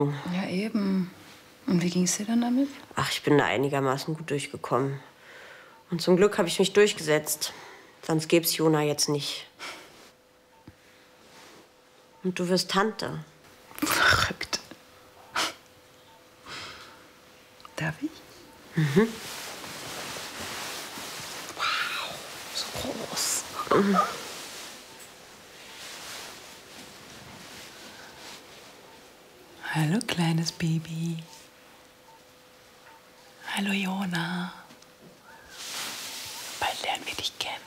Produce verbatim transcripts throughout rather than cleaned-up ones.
Ja, eben. Und wie ging's dir dann damit? Ach, ich bin da einigermaßen gut durchgekommen. Und zum Glück habe ich mich durchgesetzt. Sonst gäb's Jona jetzt nicht. Und du wirst Tante. Verrückt. Darf ich? Mhm. Wow, so groß. Mhm. Hallo, kleines Baby. Hallo, Jona. Bald lernen wir dich kennen.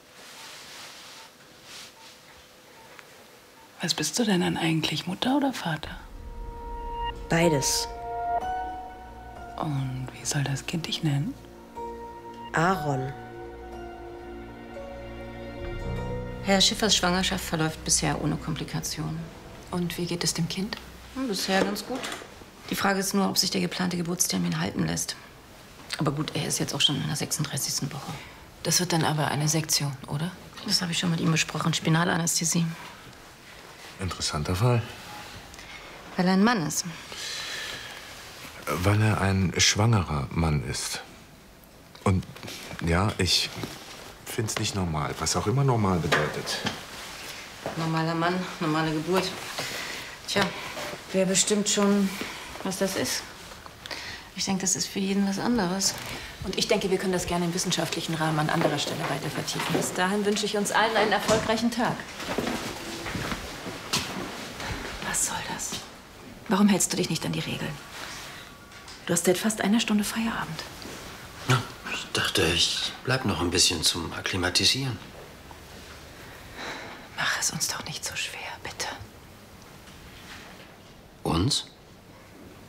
Was bist du denn dann eigentlich, Mutter oder Vater? Beides. Und wie soll das Kind dich nennen? Aaron. Herr Schiffers Schwangerschaft verläuft bisher ohne Komplikationen. Und wie geht es dem Kind? Hm, bisher ganz gut. Die Frage ist nur, ob sich der geplante Geburtstermin halten lässt. Aber gut, er ist jetzt auch schon in der sechsunddreißigsten Woche. Das wird dann aber eine Sektion, oder? Das habe ich schon mit ihm besprochen. Spinalanästhesie. Interessanter Fall. Weil er ein Mann ist. Weil er ein schwangerer Mann ist. Und ja, ich finde es nicht normal, was auch immer normal bedeutet. Normaler Mann, normale Geburt. Tja, wer bestimmt schon, was das ist? Ich denke, das ist für jeden was anderes. Und ich denke, wir können das gerne im wissenschaftlichen Rahmen an anderer Stelle weiter vertiefen. Bis dahin wünsche ich uns allen einen erfolgreichen Tag. Was soll das? Warum hältst du dich nicht an die Regeln? Du hast seit fast einer Stunde Feierabend. Ja, ich dachte, ich bleib noch ein bisschen zum Akklimatisieren. Mach es uns doch nicht so schwer.